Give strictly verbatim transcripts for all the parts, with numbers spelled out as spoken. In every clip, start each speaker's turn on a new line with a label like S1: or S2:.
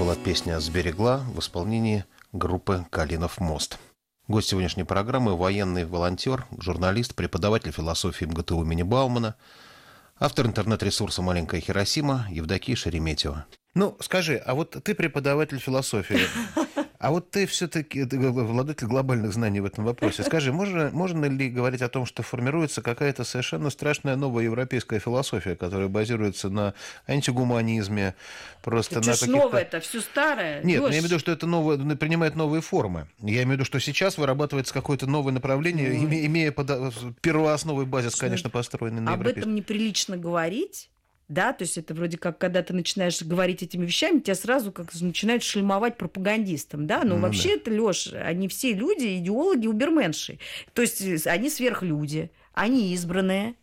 S1: была песня «Сберегла» в исполнении группы «Калинов мост». Гость сегодняшней программы – военный волонтер, журналист, преподаватель философии МГТУ имени Баумана, автор интернет-ресурса «Маленькая Хиросима» Евдокия Шереметьева. Ну, скажи, а вот ты преподаватель философии, а вот ты все-таки обладатель глобальных знаний в этом вопросе. Скажи, можно, можно ли говорить о том, что формируется какая-то совершенно страшная новая европейская философия, которая базируется на антигуманизме, просто
S2: это
S1: на
S2: каких-то...
S1: каких-то...
S2: новое, это все старое.
S1: Нет,
S2: Лёш...
S1: я имею в виду, что это новое, принимает новые формы. Я имею в виду, что сейчас вырабатывается какое-то новое направление, ну... имея под... первоосновой базис, конечно, построенный на европейском.
S2: Об этом неприлично говорить. Да, то есть это вроде как, когда ты начинаешь говорить этими вещами, тебя сразу как начинают шельмовать пропагандистом, да, но ну, вообще да. Это, Лёш, они все люди, идеологи, уберменши, то есть они сверхлюди, они избранные,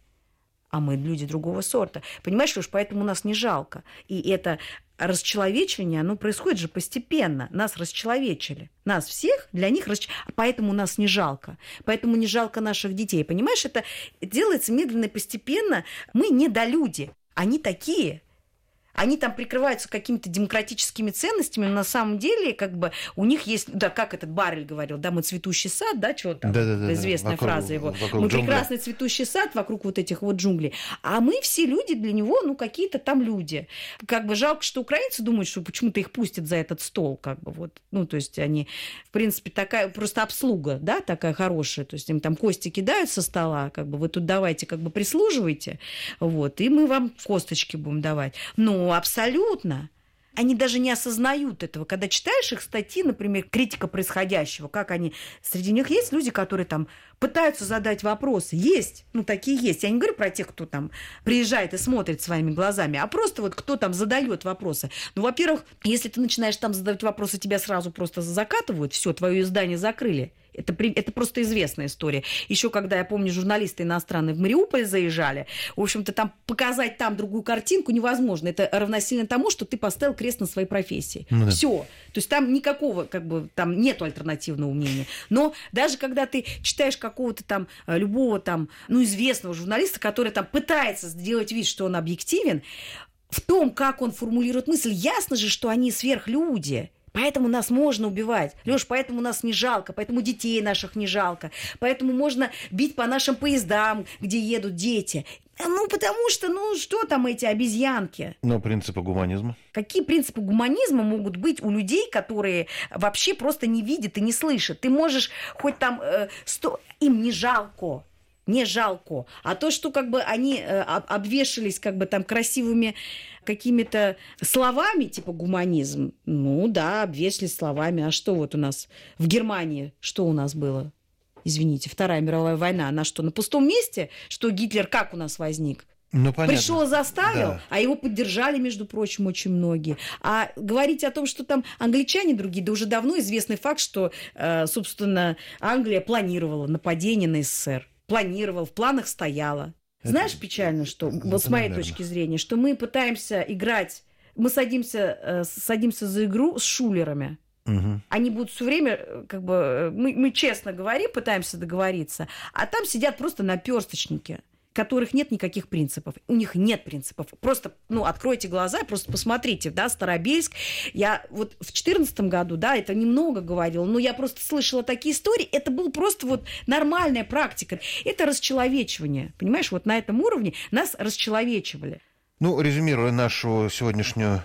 S2: а мы люди другого сорта, понимаешь, Лёш, поэтому нас не жалко, и это расчеловечивание, оно происходит же постепенно, нас расчеловечили, нас всех, для них, расч... поэтому нас не жалко, поэтому не жалко наших детей, понимаешь, это делается медленно и постепенно, мы недолюди. Они такие. Они там прикрываются какими-то демократическими ценностями, но на самом деле как бы у них есть, да, как этот Барель говорил, да, мы цветущий сад, да, что там, да, да, да, известная вокруг, фраза его, мы джунгли. Прекрасный цветущий сад вокруг вот этих вот джунглей, а мы все люди для него, ну, какие-то там люди. Как бы жалко, что украинцы думают, что почему-то их пустят за этот стол, как бы вот, ну, то есть они, в принципе, такая просто обслуга, да, такая хорошая, то есть им там кости кидают со стола, как бы вы тут давайте, как бы прислуживайте, вот, и мы вам косточки будем давать. Но абсолютно. Они даже не осознают этого. Когда читаешь их статьи, например, критика происходящего, как они... Среди них есть люди, которые там пытаются задать вопросы. Есть. Ну, такие есть. Я не говорю про тех, кто там приезжает и смотрит своими глазами, а просто вот кто там задает вопросы. Ну, во-первых, если ты начинаешь там задавать вопросы, тебя сразу просто закатывают. Все, твое издание закрыли. Это, это просто известная история. Еще когда, я помню, журналисты иностранные в Мариуполь заезжали, в общем-то, там показать там другую картинку невозможно. Это равносильно тому, что ты поставил крест на своей профессии. Ну, да. Все. То есть там никакого, как бы, там нету альтернативного мнения. Но даже когда ты читаешь какого-то там, любого там, ну, известного журналиста, который там пытается сделать вид, что он объективен, в том, как он формулирует мысль, ясно же, что они сверхлюди. Поэтому нас можно убивать. Лёш, поэтому нас не жалко, поэтому детей наших не жалко, поэтому можно бить по нашим поездам, где едут дети. Ну, потому что, ну, что там эти обезьянки?
S1: Но принципы гуманизма.
S2: Какие принципы гуманизма могут быть у людей, которые вообще просто не видят и не слышат? Ты можешь хоть там... Э, сто... Им не жалко. Не жалко. А то, что как бы они э, обвешались как бы там красивыми какими-то словами, типа гуманизм, ну да, обвешались словами. А что вот у нас в Германии, что у нас было? Извините, Вторая мировая война, она что, на пустом месте? Что Гитлер как у нас возник?
S1: Ну,
S2: пришел, заставил, да. А его поддержали, между прочим, очень многие. А говорить о том, что там англичане другие, да уже давно известный факт, что, э, собственно, Англия планировала нападение на СССР. Планировал, в планах стояло. Это, Знаешь, печально, что, это, вот с моей наверное. точки зрения, что мы пытаемся играть, мы садимся, э, садимся за игру с шулерами. Угу. Они будут все время, как бы, мы, мы честно говорим, пытаемся договориться, а там сидят просто наперсточники, которых нет никаких принципов. У них нет принципов. Просто, ну, откройте глаза, просто посмотрите, да, Старобельск. Я вот в четырнадцатом году, да, это немного говорила, но я просто слышала такие истории. Это была просто вот нормальная практика. Это расчеловечивание. Понимаешь, вот на этом уровне нас расчеловечивали.
S1: Ну, резюмируя нашу сегодняшнюю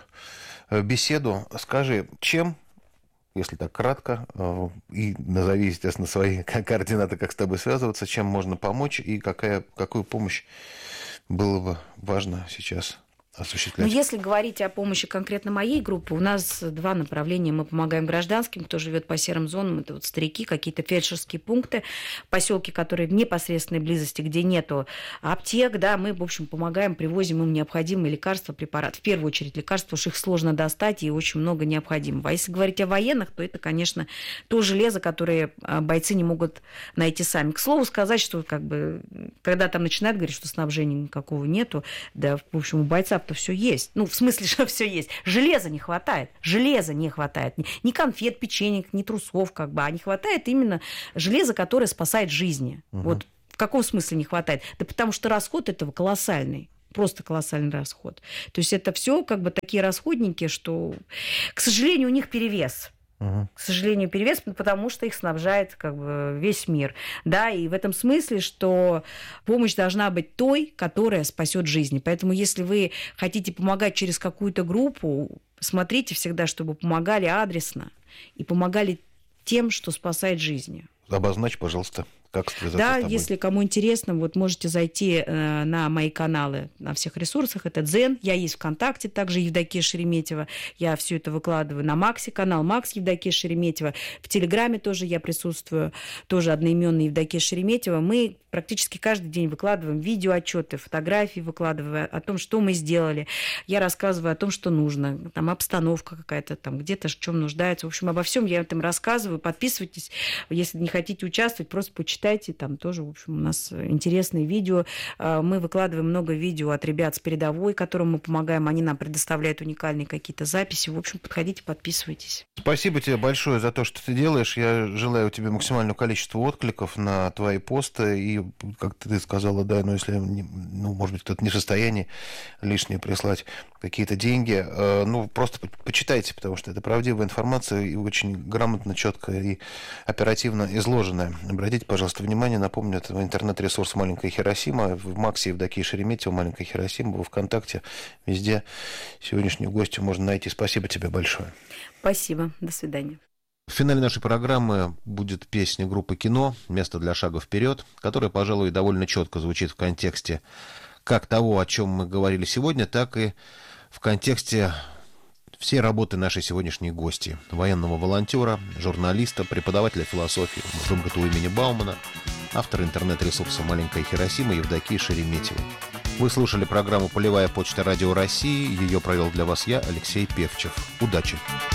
S1: беседу, скажи, чем, если так кратко, и назови, естественно, свои координаты, как с тобой связываться, чем можно помочь и какая, какую помощь было бы важно сейчас осуществлять.
S2: Ну, если говорить о помощи конкретно моей группы, у нас два направления. Мы помогаем гражданским, кто живет по серым зонам, это вот старики, какие-то фельдшерские пункты, поселки, которые в непосредственной близости, где нету аптек, да, мы, в общем, помогаем, привозим им необходимые лекарства, препараты. В первую очередь лекарства, уж их сложно достать, и очень много необходимого. А если говорить о военных, то это, конечно, то железо, которое бойцы не могут найти сами. К слову сказать, что как бы, когда там начинают говорить, что снабжения никакого нету, да, в общем, у бойца то все есть. Ну, в смысле, что все есть. Железа не хватает. Железа не хватает. Ни конфет, печенек, ни трусов, как бы. А не хватает именно железа, которое спасает жизни. Угу. Вот в каком смысле не хватает? Да потому что расход этого колоссальный. просто колоссальный расход. То есть это все как бы такие расходники, что, к сожалению, у них перевес. Угу. К сожалению, перевес, потому что их снабжает как бы весь мир. Да, и в этом смысле, что помощь должна быть той, которая спасет жизни. Поэтому, если вы хотите помогать через какую-то группу, смотрите всегда, чтобы помогали адресно и помогали тем, что спасает жизни.
S1: Обозначь, пожалуйста, как связаться
S2: да,
S1: с тобой.
S2: Если кому интересно, вот можете зайти э, на мои каналы на всех ресурсах. Это Дзен, я есть ВКонтакте, также Евдокия Шереметьева. Я все это выкладываю на Максе, канал Макс Евдокия Шереметьева. В Телеграме тоже я присутствую, тоже одноименный Евдокия Шереметьева. Мы практически каждый день выкладываем видеоотчеты, фотографии выкладываю о том, что мы сделали. Я рассказываю о том, что нужно. Там обстановка какая-то, там где-то в чем нуждается. В общем, обо всем я этом рассказываю. Подписывайтесь, если не хотите участвовать, просто почитайте. Там тоже, в общем, у нас интересные видео. Мы выкладываем много видео от ребят с передовой, которым мы помогаем. Они нам предоставляют уникальные какие-то записи. В общем, подходите, подписывайтесь.
S1: Спасибо тебе большое за то, что ты делаешь. Я желаю тебе максимального количества откликов на твои посты. И, как ты сказала, да, ну, если, ну, может быть, кто-то не в состоянии лишнее прислать какие-то деньги, ну, просто почитайте, потому что это правдивая информация и очень грамотно, четко и оперативно изложенная. Обратите, пожалуйста, внимание, напомню, это интернет-ресурс «Маленькая Хиросима», в Максе Евдокия Шереметьева, «Маленькая Хиросима», во ВКонтакте, везде сегодняшнюю гостью можно найти. Спасибо тебе большое.
S2: Спасибо, до свидания.
S1: В финале нашей программы будет песня группы «Кино» «Место для шага вперед», которая, пожалуй, довольно четко звучит в контексте как того, о чем мы говорили сегодня, так и в контексте всей работы нашей сегодняшней гости, военного волонтера, журналиста, преподавателя философии в МГТУ имени Баумана, автора интернет-ресурса «Маленькая Хиросима» Евдокия Шереметьева. Вы слушали программу «Полевая почта Радио России». Ее провел для вас я, Алексей Певчев. Удачи!